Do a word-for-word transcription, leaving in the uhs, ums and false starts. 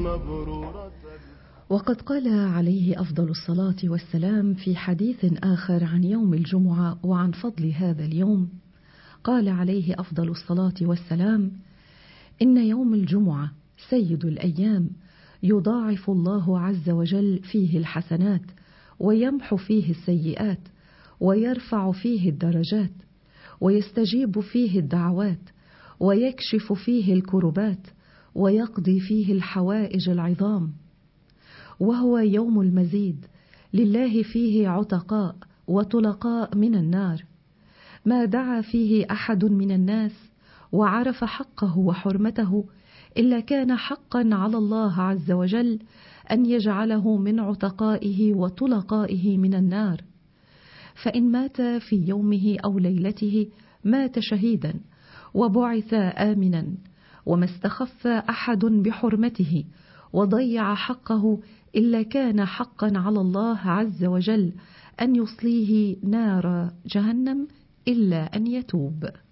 مبرورة. وقد قال عليه أفضل الصلاة والسلام في حديث آخر عن يوم الجمعة وعن فضل هذا اليوم، قال عليه أفضل الصلاة والسلام: إن يوم الجمعة سيد الأيام، يضاعف الله عز وجل فيه الحسنات، ويمحو فيه السيئات، ويرفع فيه الدرجات، ويستجيب فيه الدعوات، ويكشف فيه الكربات، ويقضي فيه الحوائج العظام. وهو يوم المزيد، لله فيه عتقاء وطلقاء من النار، ما دعا فيه أحد من الناس وعرف حقه وحرمته إلا كان حقا على الله عز وجل أن يجعله من عتقائه وطلقائه من النار. فإن مات في يومه أو ليلته مات شهيدا وبعث آمنا، وما استخف أحد بحرمته وضيع حقه إلا كان حقا على الله عز وجل أن يصليه نار جهنم إلا أن يتوب.